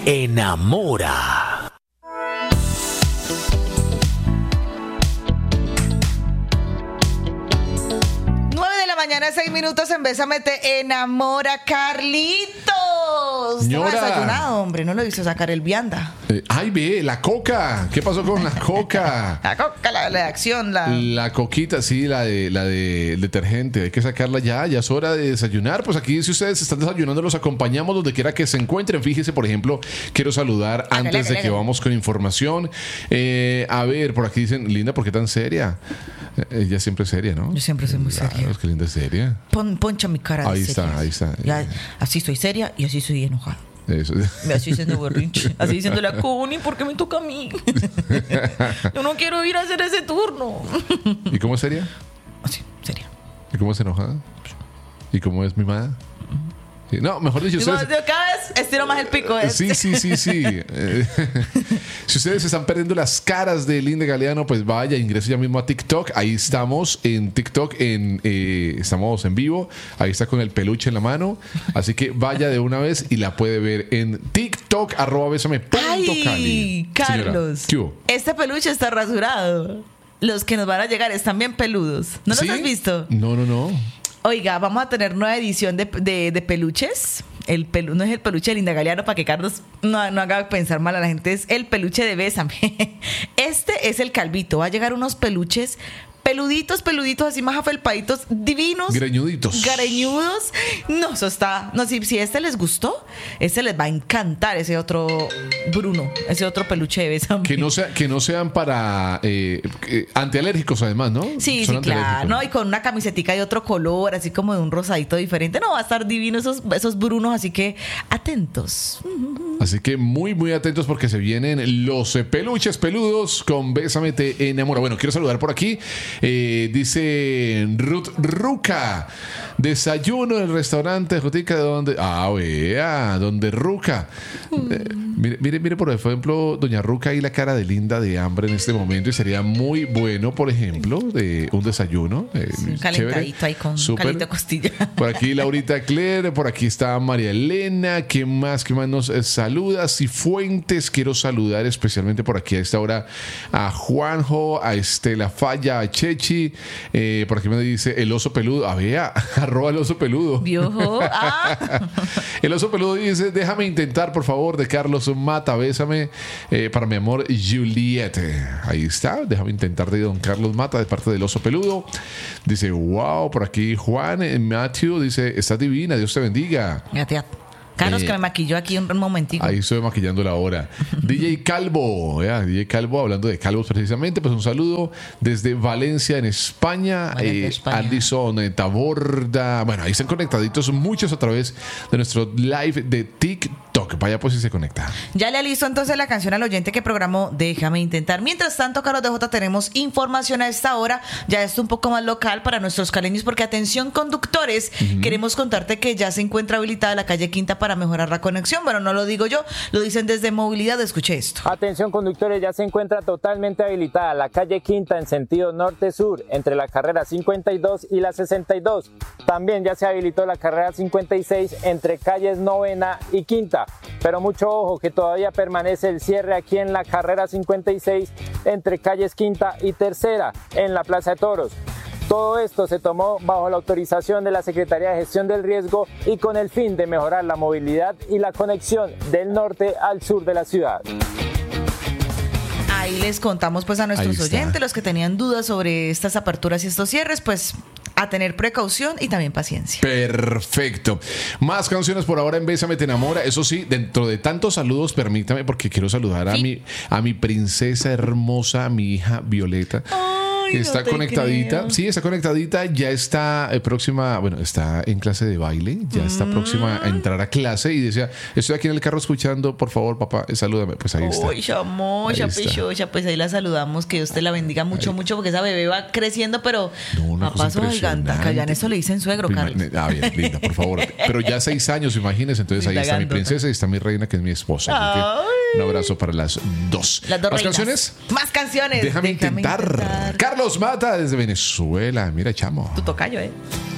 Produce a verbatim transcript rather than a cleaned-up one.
enamora. nueve de la mañana, seis minutos en Bésame te enamora, Carlitos. Señora. Estaba desayunado, hombre, no lo hizo sacar el vianda. Eh, ay, ve, la coca. ¿Qué pasó con la coca? La coca, la, la de acción, la... La coquita, sí, la de la de el detergente. Hay que sacarla ya, ya es hora de desayunar. Pues aquí, si ustedes están desayunando, los acompañamos donde quiera que se encuentren. Fíjese, por ejemplo, quiero saludar Hágale, antes de hágale, que hágale. vamos con información. Eh, a ver, por aquí dicen, Linda, ¿por qué tan seria? Eh, Ella siempre es seria, ¿no? Yo siempre soy muy Claro, seria. es que Linda es seria. Pon, poncha mi cara de Ahí seria. está, ahí está. Ya, así soy seria y así soy enojada. Eso. Me así diciendo berrinche. Así diciéndole a Connie, ¿por qué me toca a mí? Yo no quiero ir a hacer ese turno. ¿Y cómo es seria? Así, seria. ¿Y cómo es enojada? ¿Y cómo es mimada? Sí, no, mejor dicho, Digo, ustedes... cada vez estiro más el pico. ¿eh? Sí, sí, sí, sí. Eh, si ustedes están perdiendo las caras de Linda Galeano, pues vaya, ingrese ya mismo a TikTok. Ahí estamos en TikTok, en, eh, estamos en vivo. Ahí está con el peluche en la mano. Así que vaya de una vez y la puede ver en TikTok, arroba bésame punto cali. Ay, Carlos. Señora, ¿qué hubo? Este peluche está rasurado. Los que nos van a llegar están bien peludos. ¿No los ¿Sí? has visto? No, no, no. Oiga, vamos a tener nueva edición de, de, de peluches. El pelu, no es el peluche de Linda Galeano para que Carlos no, no haga pensar mal a la gente. Es el peluche de Bésame. Este es el calvito. Va a llegar unos peluches peluditos, peluditos, así más afelpaditos, divinos. Greñuditos. Greñudos. No, eso está. No, si, si este les gustó, este les va a encantar ese otro Bruno, ese otro peluche de Bésame. Que no, sea, que no sean para eh, eh, antialérgicos, además, ¿no? Sí, Son sí, claro. antialérgicos. No, y con una camisetica de otro color, así como de un rosadito diferente. No, va a estar divino esos, esos Brunos, así que atentos. Así que muy, muy atentos porque se vienen los eh, peluches peludos con Bésame te enamora. Bueno, quiero saludar por aquí. Eh, dice Ruth Ruca. Desayuno en el restaurante Rutica de donde. Ah, vea, donde Ruca. Eh, mire, mire, mire, por ejemplo, doña Ruca y la cara de Linda de hambre en este momento. Y sería muy bueno, por ejemplo, de un desayuno. Eh, Sí, calentadito chévere. ahí con Súper. calito de costilla. Por aquí Laurita Claire, por aquí está María Elena, ¿qué más? ¿Qué más nos eh, saluda? Cifuentes, quiero saludar especialmente por aquí a esta hora a Juanjo, a Estela Falla, a Chechi, eh, por aquí me dice el oso peludo, a vea, arroba el oso peludo. Viejo. Ah. El oso peludo dice, déjame intentar por favor, de Carlos Mata, Bésame, eh, para mi amor Juliette. Ahí está, déjame intentar de don Carlos Mata, de parte del oso peludo. Dice, wow, por aquí Juan eh, Matthew dice, estás divina, Dios te bendiga. Fíjate, ya. Carlos, Eh, que me maquilló aquí un, un momentico. Ahí estoy maquillando la hora. D J Calvo, ya, D J Calvo, hablando de calvos precisamente, pues un saludo desde Valencia, en España. Valencia, Eh, España. Alison eh, Taborda. Bueno, ahí están conectaditos muchos a través de nuestro live de TikTok. Vaya, pues si se conecta. Ya le alisto entonces la canción al oyente que programó Déjame Intentar. Mientras tanto, Carlos de J, tenemos información a esta hora. Ya es un poco más local para nuestros caleños, porque atención conductores, uh-huh. queremos contarte que ya se encuentra habilitada la calle Quinta para mejorar la conexión. Bueno, no lo digo yo, lo dicen desde Movilidad. Escuche esto. Atención conductores, ya se encuentra totalmente habilitada la calle Quinta en sentido norte-sur entre la carrera cincuenta y dos y la sesenta y dos. También ya se habilitó la carrera cincuenta y seis entre calles Novena y Quinta. Pero mucho ojo que todavía permanece el cierre aquí en la carrera cincuenta y seis entre calles Quinta y Tercera en la Plaza de Toros. Todo esto se tomó bajo la autorización de la Secretaría de Gestión del Riesgo y con el fin de mejorar la movilidad y la conexión del norte al sur de la ciudad. Ahí les contamos pues a nuestros oyentes, los que tenían dudas sobre estas aperturas y estos cierres, pues a tener precaución y también paciencia. Perfecto. Más canciones por ahora en Bésame te enamora. Eso sí, dentro de tantos saludos, permítame, porque quiero saludar a, ¿sí? mi, a mi princesa hermosa, a mi hija Violeta. Ay, que está no te conectadita, creo. sí, está conectadita, ya está eh, próxima, bueno, está en clase de baile, ya mm. está próxima a entrar a clase y decía, estoy aquí en el carro escuchando, por favor, papá, salúdame, pues ahí está. Uy, chamocha, pechocha, pues ahí la saludamos, que Dios te la bendiga mucho, ahí. mucho, porque esa bebé va creciendo, pero no, a paso gigante, que allá en eso le dicen suegro, Carlos. Ah, bien, linda, por favor, pero ya seis años, imagínense, entonces ahí está mi princesa y está mi reina, que es mi esposa, así que un abrazo para las dos. Las dos ¿Más reinas. canciones? Más canciones. Déjame, Déjame intentar. intentar. Carlos Mata desde Venezuela. Mira, chamo. Tu tocayo, ¿eh?